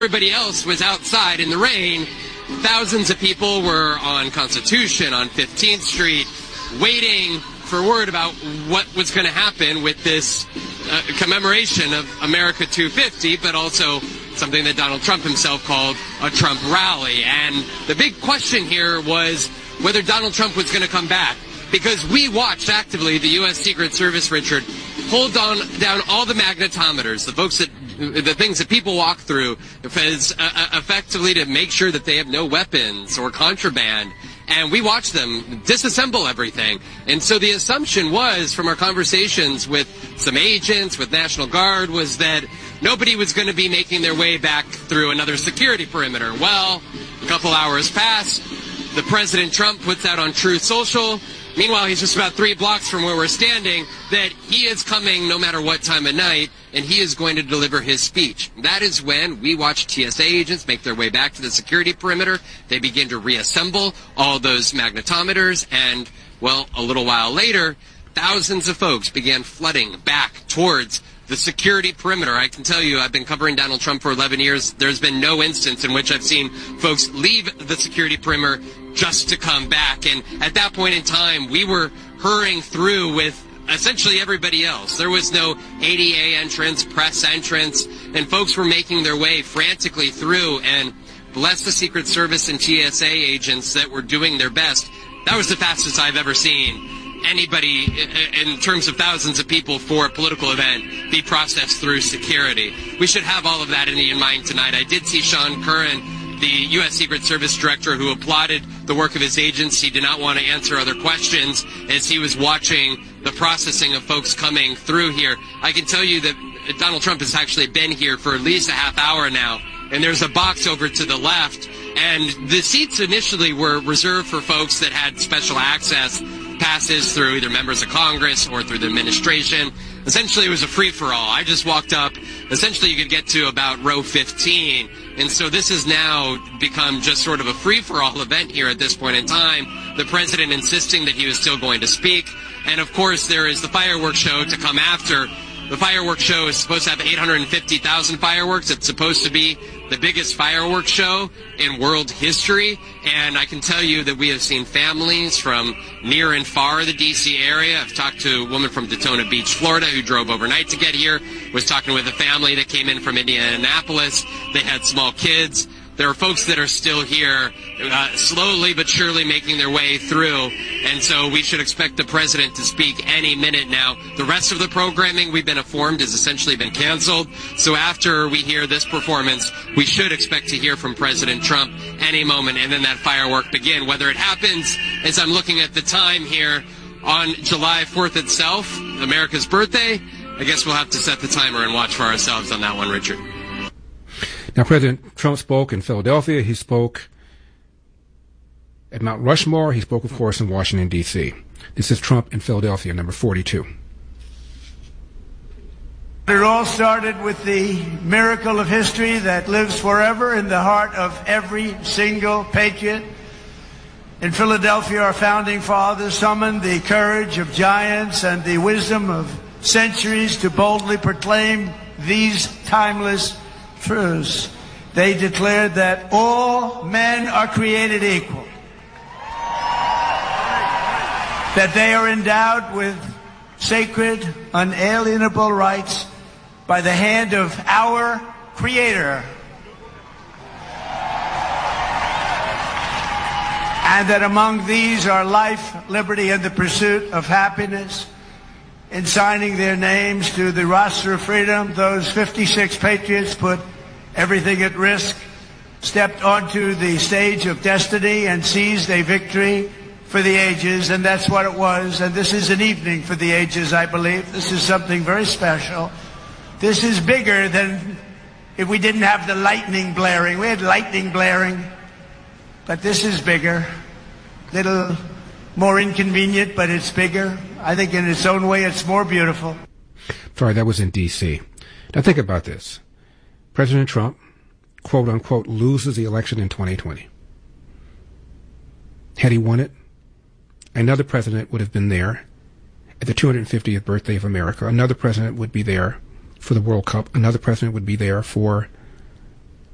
Everybody else was outside in the rain. Thousands of people were on Constitution, on 15th Street, waiting for word about what was going to happen with this commemoration of America 250, but also something that Donald Trump himself called a Trump rally. And the big question here was whether Donald Trump was going to come back, because we watched actively the U.S. Secret Service, Richard, hold down all the magnetometers, the things that people walk through, effectively to make sure that they have no weapons or contraband. And we watched them disassemble everything. And so the assumption was, from our conversations with some agents, with National Guard, was that nobody was going to be making their way back through another security perimeter. Well, a couple hours pass. The President Trump puts out on Truth Social, meanwhile he's just about 3 blocks from where we're standing, that he is coming no matter what time of night, and he is going to deliver his speech. That is when we watch TSA agents make their way back to the security perimeter. They begin to reassemble all those magnetometers, and, well, a little while later, thousands of folks began flooding back towards the security perimeter. I can tell you, I've been covering Donald Trump for 11 years. There's been no instance in which I've seen folks leave the security perimeter just to come back. And at that point in time, we were hurrying through with essentially everybody else. There was no ADA entrance, press entrance, and folks were making their way frantically through. And bless the Secret Service and TSA agents that were doing their best. That was the fastest I've ever seen anybody, in terms of thousands of people for a political event, be processed through security. We should have all of that in mind tonight. I did see Sean Curran, the U.S. Secret Service director, who applauded the work of his agents. He did not want to answer other questions as he was watching the processing of folks coming through here. I can tell you that Donald Trump has actually been here for at least a half hour now, and there's a box over to the left, and the seats initially were reserved for folks that had special access passes through either members of Congress or through the administration. Essentially, it was a free-for-all. I just walked up. Essentially, you could get to about row 15. And so this has now become just sort of a free-for-all event here at this point in time. The president insisting that he was still going to speak. And, of course, there is the fireworks show to come after. The fireworks show is supposed to have 850,000 fireworks. It's supposed to be the biggest fireworks show in world history. And I can tell you that we have seen families from near and far the D.C. area. I've talked to a woman from Daytona Beach, Florida, who drove overnight to get here. Was talking with a family that came in from Indianapolis. They had small kids. There are folks that are still here, slowly but surely making their way through, and so we should expect the president to speak any minute now. The rest of the programming, we've been informed, has essentially been canceled, so after we hear this performance, we should expect to hear from President Trump any moment, and then that firework begin. Whether it happens, as I'm looking at the time here, on July 4th itself, America's birthday, I guess we'll have to set the timer and watch for ourselves on that one, Richard. Now, President Trump spoke in Philadelphia. He spoke at Mount Rushmore. He spoke, of course, in Washington, D.C. This is Trump in Philadelphia, number 42. It all started with the miracle of history that lives forever in the heart of every single patriot. In Philadelphia, our founding fathers summoned the courage of giants and the wisdom of centuries to boldly proclaim these timeless truths. They declared that all men are created equal, that they are endowed with sacred, unalienable rights by the hand of our Creator, and that among these are life, liberty, and the pursuit of happiness. In signing their names to the roster of freedom, those 56 patriots put everything at risk, stepped onto the stage of destiny, and seized a victory for the ages, and that's what it was. And this is an evening for the ages, I believe. This is something very special. This is bigger than if we didn't have the lightning blaring. We had lightning blaring, but this is bigger. Little more inconvenient, but it's bigger. I think in its own way, it's more beautiful. Sorry, that was in D.C. Now think about this. President Trump, quote unquote, loses the election in 2020. Had he won it, another president would have been there at the 250th birthday of America. Another president would be there for the World Cup. Another president would be there for